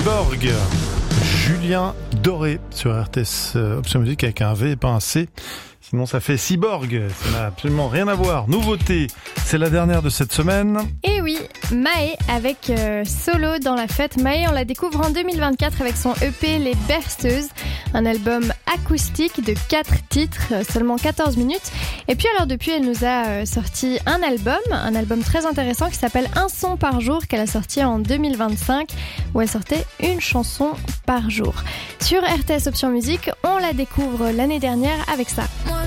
Cyborg, Julien Doré sur RTS Option Musique avec un V et pas un C. Sinon ça fait Cyborg, ça n'a absolument rien à voir. Nouveauté, c'est la dernière de cette semaine. Et oui, Maë avec Solo dans la fête. Maë, on la découvre en 2024 avec son EP Les Berceuses, un album acoustique de 4 titres, seulement 14 minutes. Et puis alors depuis, elle nous a sorti un album très intéressant qui s'appelle Un son par jour, qu'elle a sorti en 2025, où elle sortait une chanson par jour. Sur RTS Option Musique, on la découvre l'année dernière avec ça.